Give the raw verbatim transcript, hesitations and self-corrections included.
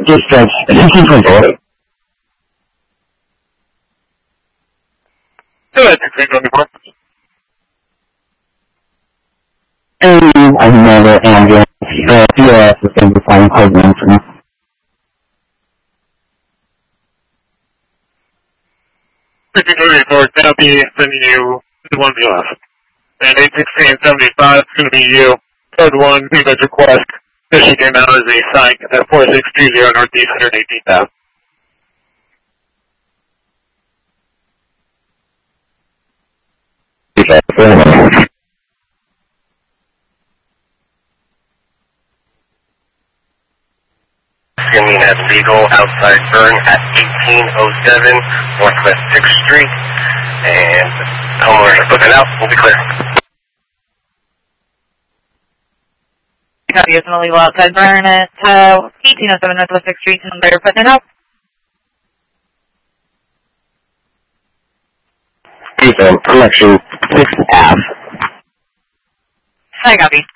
Dispatch fifteen twenty-four. Go ahead, sixteen twenty-four. And I remember ambulance, uh, C O S is going to be flying programs. fifteen twenty-four, that'll be sending you to one B left. And eight sixteen seventy-five is going to be you. Code one, image request. Michigan now is a site at four six two zero Northeast one hundred eighteenth Avenue. Okay. Assuming as legal outside burn at eighteen oh seven Northwest sixth Street. And homeowners are booking out. We'll be clear. Copy, it's an illegal outside burn at uh, eighteen oh seven Northwest sixth Street, and they're putting it up. Houston, collection sixth Ave. Hi, copy.